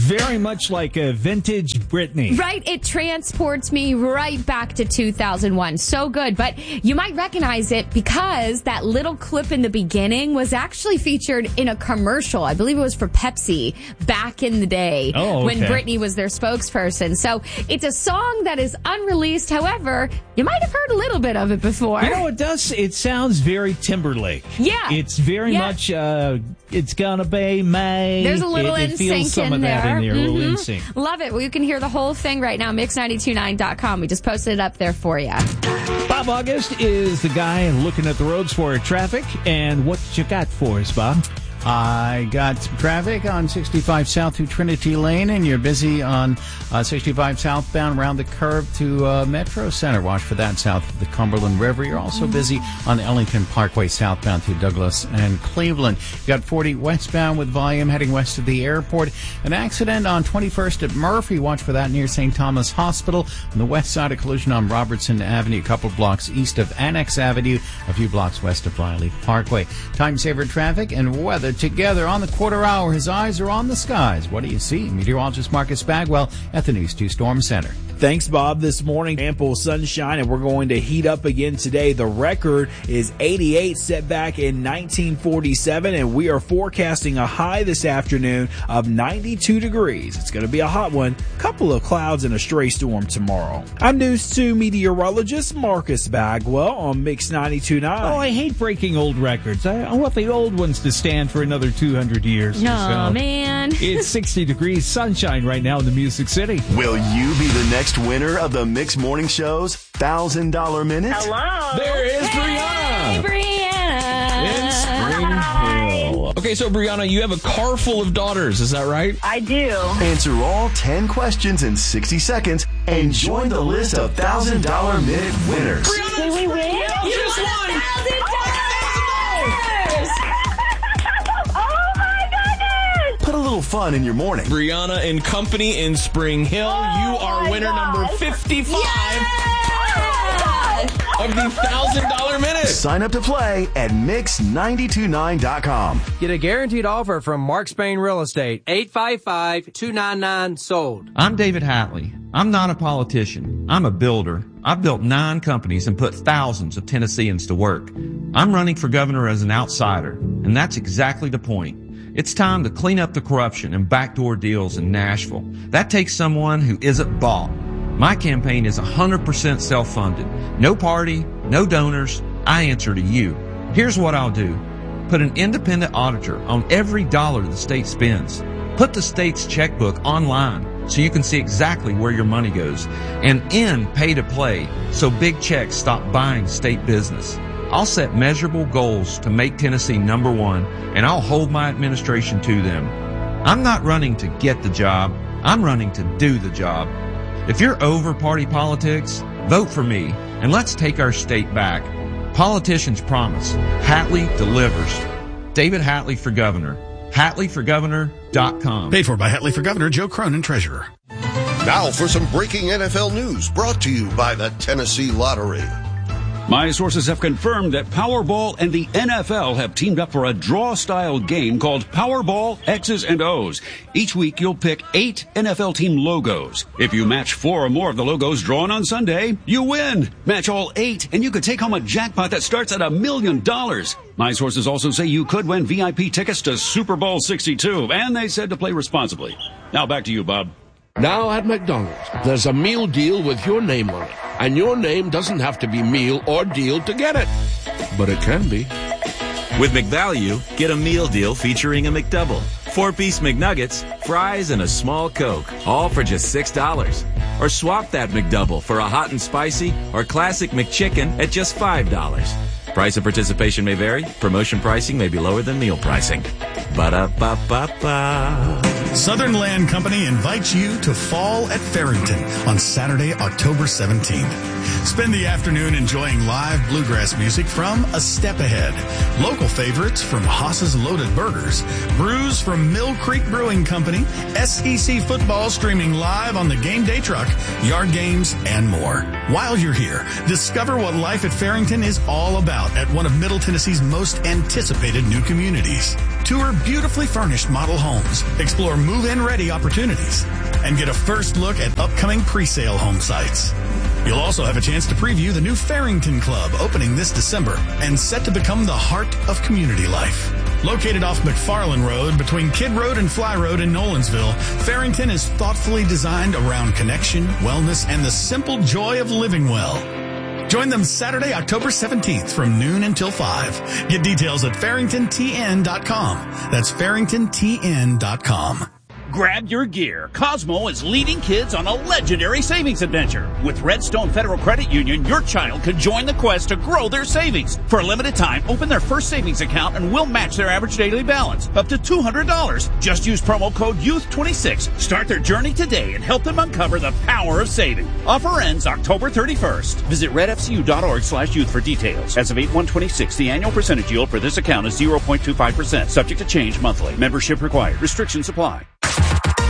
very much like a vintage Britney. Right? It transports me right back to 2001. So good. But you might recognize it because that little clip in the beginning was actually featured in a commercial. I believe it was for Pepsi back in the day when Britney was their spokesperson. So it's a song that is unreleased. However, you might have heard a little bit of it before. You know, it does. It sounds very Timberlake. Yeah. It's very much, it's gonna be May. There's a little it feels some NSYNC of in that there. in there, a little NSYNC. Love it. Well, you can hear the whole thing right now, mix929.com. We just posted it up there for you. Bob August is the guy looking at the roads for traffic. And what you got for us, Bob? I got some traffic on 65 South to Trinity Lane, and you're busy on 65 southbound around the curve to Metro Center. Watch for that south of the Cumberland River. You're also busy on Ellington Parkway southbound to Douglas and Cleveland. You got 40 westbound with volume heading west to the airport. An accident on 21st at Murphy. Watch for that near St. Thomas Hospital. On the west side, a collision on Robertson Avenue, a couple blocks east of Annex Avenue, a few blocks west of Riley Parkway. Time saver traffic and weather together on the quarter hour. His eyes are on the skies. What do you see? Meteorologist Marcus Bagwell at the News 2 Storm Center. Thanks, Bob. This morning, ample sunshine, and we're going to heat up again today. The record is 88, set back in 1947, and we are forecasting a high this afternoon of 92 degrees. It's going to be a hot one. Couple of clouds and a stray storm tomorrow. I'm News 2 meteorologist Marcus Bagwell on Mix 92.9. Oh, I hate breaking old records. I want the old ones to stand for another 200 years. No, man. It's 60 degrees sunshine right now in the Music City. Will you be the next winner of the Mix Morning Show's $1,000 Minute? Hello. There is Brianna. Brianna. In Spring Hill. Okay, so Brianna, you have a car full of daughters, is that right? I do. Answer all 10 questions in 60 seconds and join the list of $1,000 Minute winners. Did we win? You just won! Oh my goodness! Put a little fun in your morning. Brianna and Company in Spring Hill. You are winner number 55 of the $1,000 Minute. Sign up to play at mix929.com. Get a guaranteed offer from Mark Spain Real Estate. 855-299-SOLD. I'm David Hatley. I'm not a politician. I'm a builder. I've built 9 companies and put thousands of Tennesseans to work. I'm running for governor as an outsider, and that's exactly the point. It's time to clean up the corruption and backdoor deals in Nashville. That takes someone who isn't bought. My campaign is 100% self-funded. No party, no donors. I answer to you. Here's what I'll do. Put an independent auditor on every dollar the state spends. Put the state's checkbook online so you can see exactly where your money goes. And end pay-to-play so big checks stop buying state business. I'll set measurable goals to make Tennessee number one, and I'll hold my administration to them. I'm not running to get the job. I'm running to do the job. If you're over party politics, vote for me, and let's take our state back. Politicians promise. Hatley delivers. David Hatley for governor. HatleyForGovernor.com. Paid for by Hatley for Governor, Joe Cronin, Treasurer. Now for some breaking NFL news brought to you by the Tennessee Lottery. My sources have confirmed that Powerball and the NFL have teamed up for a draw-style game called Powerball X's and O's. Each week, you'll pick 8 NFL team logos. If you match 4 or more of the logos drawn on Sunday, you win. Match all 8, and you could take home a jackpot that starts at $1 million. My sources also say you could win VIP tickets to Super Bowl 62, and they said to play responsibly. Now back to you, Bob. Now at McDonald's, there's a meal deal with your name on it. And your name doesn't have to be meal or deal to get it. But it can be. With McValue, get a meal deal featuring a McDouble, 4-piece McNuggets, fries, and a small Coke, all for just $6. Or swap that McDouble for a hot and spicy or classic McChicken at just $5. Price of participation may vary. Promotion pricing may be lower than meal pricing. Ba-da-ba-ba-ba. Southern Land Company invites you to Fall at Farrington on Saturday, October 17th. Spend the afternoon enjoying live bluegrass music from A Step Ahead, local favorites from Haas's Loaded Burgers, brews from Mill Creek Brewing Company, SEC football streaming live on the Game Day Truck, yard games, and more. While you're here, discover what life at Farrington is all about at one of Middle Tennessee's most anticipated new communities. Tour beautifully furnished model homes, explore move-in ready opportunities, and get a first look at upcoming pre-sale home sites. You'll also have a chance to preview the new Farrington Club opening this December and set to become the heart of community life. Located off McFarland Road between Kidd Road and Fly Road in Nolensville, Farrington is thoughtfully designed around connection, wellness, and the simple joy of living well. Join them Saturday, October 17th from noon until 5. Get details at farringtontn.com. That's farringtontn.com. Grab your gear. Cosmo is leading kids on a legendary savings adventure. With Redstone Federal Credit Union, your child can join the quest to grow their savings. For a limited time, open their first savings account and we'll match their average daily balance up to $200. Just use promo code YOUTH26. Start their journey today and help them uncover the power of saving. Offer ends October 31st. Visit redfcu.org/youth for details. As of 8/1/26, the annual percentage yield for this account is 0.25%, subject to change monthly. Membership required. Restrictions apply.